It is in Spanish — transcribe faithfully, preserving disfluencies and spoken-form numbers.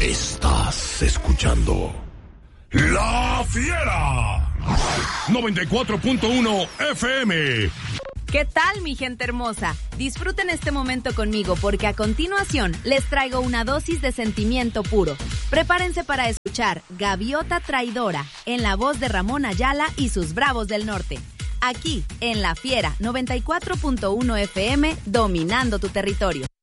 Estás escuchando La Fiera noventa y cuatro punto uno F M. ¿Qué tal, mi gente hermosa? Disfruten este momento conmigo porque a continuación les traigo una dosis de sentimiento puro. Prepárense para escuchar Gaviota Traidora en la voz de Ramón Ayala y sus Bravos del Norte. Aquí en La Fiera noventa y cuatro punto uno F M, dominando tu territorio.